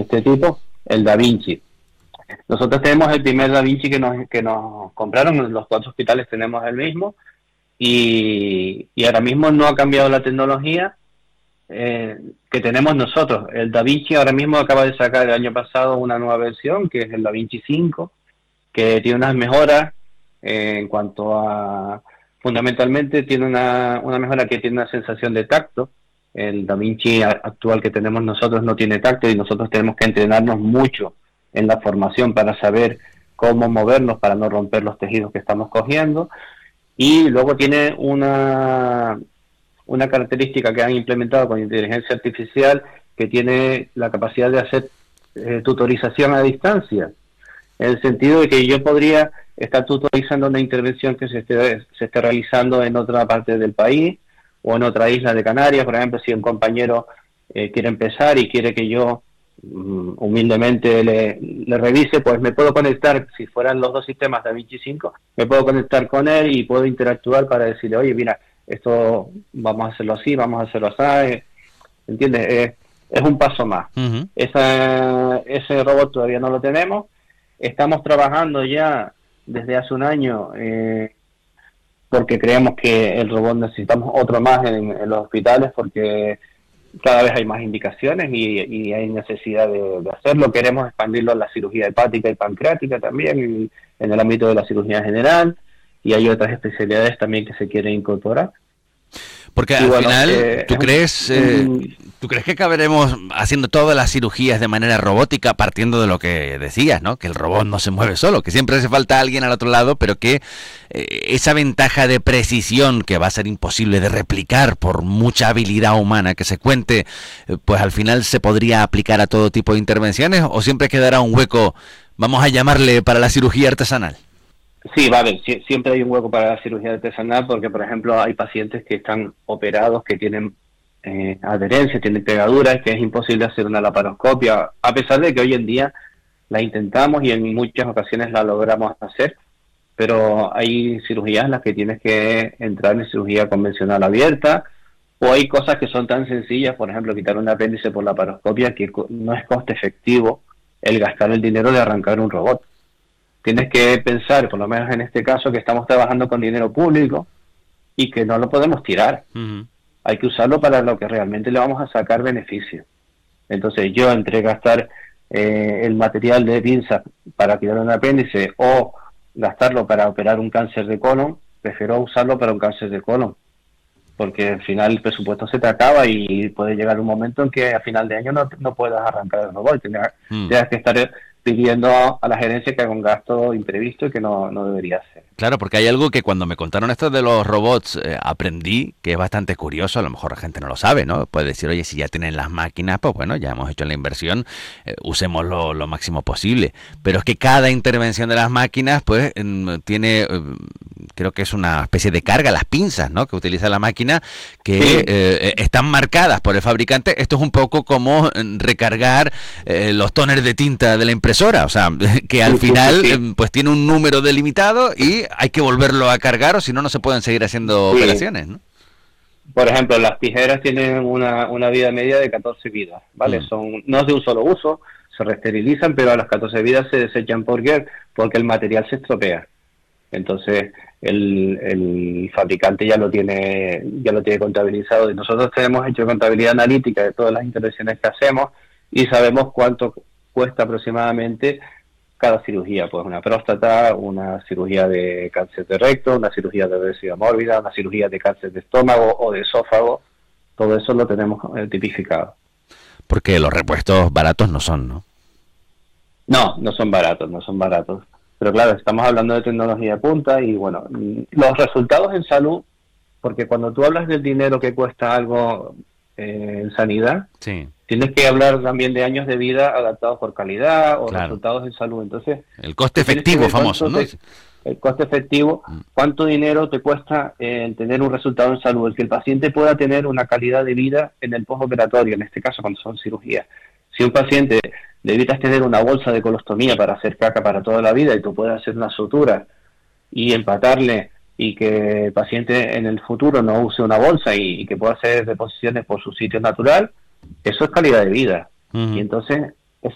este tipo, el Da Vinci. Nosotros tenemos el primer Da Vinci que nos compraron, en los 4 hospitales tenemos el mismo, y ahora mismo no ha cambiado la tecnología que tenemos nosotros. El Da Vinci ahora mismo acaba de sacar el año pasado una nueva versión, que es el Da Vinci 5, que tiene unas mejoras en cuanto a, fundamentalmente tiene una mejora que tiene una sensación de tacto. El Da Vinci actual que tenemos nosotros no tiene tacto y nosotros tenemos que entrenarnos mucho en la formación para saber cómo movernos para no romper los tejidos que estamos cogiendo. Y luego tiene una característica que han implementado con inteligencia artificial, que tiene la capacidad de hacer tutorización a distancia, en el sentido de que yo podría estar tutorizando una intervención que se esté realizando en otra parte del país o en otra isla de Canarias. Por ejemplo, si un compañero quiere empezar y quiere que yo humildemente le revise, pues me puedo conectar. Si fueran los 2 sistemas de Da Vinci 5, me puedo conectar con él y puedo interactuar para decirle, oye, mira, esto vamos a hacerlo así, vamos a hacerlo así, ¿entiendes? Es un paso más. Uh-huh. Ese robot todavía no lo tenemos. Estamos trabajando ya desde hace un año porque creemos que el robot necesitamos otro más en los hospitales, porque cada vez hay más indicaciones y hay necesidad de hacerlo. Queremos expandirlo a la cirugía hepática y pancreática también, en el ámbito de la cirugía general, y hay otras especialidades también que se quieren incorporar. Porque al final, ¿tú crees que acabaremos haciendo todas las cirugías de manera robótica, partiendo de lo que decías, ¿no? Que el robot no se mueve solo, que siempre hace falta alguien al otro lado, pero que esa ventaja de precisión que va a ser imposible de replicar por mucha habilidad humana que se cuente, pues al final se podría aplicar a todo tipo de intervenciones, o siempre quedará un hueco, vamos a llamarle, para la cirugía artesanal? Sí, vale, siempre hay un hueco para la cirugía artesanal, porque, por ejemplo, hay pacientes que están operados, que tienen adherencia, tienen pegaduras, que es imposible hacer una laparoscopia, a pesar de que hoy en día la intentamos y en muchas ocasiones la logramos hacer, pero hay cirugías en las que tienes que entrar en cirugía convencional abierta, o hay cosas que son tan sencillas, por ejemplo, quitar un apéndice por laparoscopia, que no es coste efectivo el gastar el dinero de arrancar un robot. Tienes que pensar, por lo menos en este caso, que estamos trabajando con dinero público y que no lo podemos tirar. Uh-huh. Hay que usarlo para lo que realmente le vamos a sacar beneficio. Entonces, yo entre gastar el material de pinzas para quitar un apéndice o gastarlo para operar un cáncer de colon, prefiero usarlo para un cáncer de colon, porque al final el presupuesto se te acaba y puede llegar un momento en que a final de año no puedas arrancar el robot, tengas que estar pidiendo a la gerencia que haga un gasto imprevisto y que no debería ser. Claro, porque hay algo que cuando me contaron esto de los robots aprendí, que es bastante curioso, a lo mejor la gente no lo sabe, ¿no? Puede decir, oye, si ya tienen las máquinas, pues bueno, ya hemos hecho la inversión, usémoslo lo máximo posible. Pero es que cada intervención de las máquinas, pues, tiene, creo que es una especie de carga, las pinzas, ¿no?, que utiliza la máquina, que sí, están marcadas por el fabricante. Esto es un poco como recargar los tóners de tinta de la impresora, o sea, que al final pues tiene un número delimitado y hay que volverlo a cargar, o si no, no se pueden seguir haciendo operaciones, ¿no? Por ejemplo, las tijeras tienen una vida media de 14 vidas, ¿vale? No es de un solo uso, se reesterilizan, pero a las 14 vidas se desechan porque el material se estropea. Entonces, el fabricante ya lo tiene contabilizado, y nosotros tenemos hecho contabilidad analítica de todas las intervenciones que hacemos y sabemos cuánto cuesta aproximadamente cada cirugía, pues una próstata, una cirugía de cáncer de recto, una cirugía de obesidad mórbida, una cirugía de cáncer de estómago o de esófago. Todo eso lo tenemos tipificado. Porque los repuestos baratos no son, ¿no? No son baratos. Pero claro, estamos hablando de tecnología de punta y bueno, los resultados en salud, porque cuando tú hablas del dinero que cuesta algo en sanidad, sí, tienes que hablar también de años de vida adaptados por calidad o resultados en salud. Entonces, el coste efectivo famoso, ¿no? El coste efectivo, ¿cuánto dinero te cuesta tener un resultado en salud? El que el paciente pueda tener una calidad de vida en el postoperatorio, en este caso cuando son cirugías. Si un paciente le evitas tener una bolsa de colostomía para hacer caca para toda la vida y tú puedes hacer una sutura y empatarle y que el paciente en el futuro no use una bolsa y que pueda hacer deposiciones por su sitio natural, eso es calidad de vida. Uh-huh. Y entonces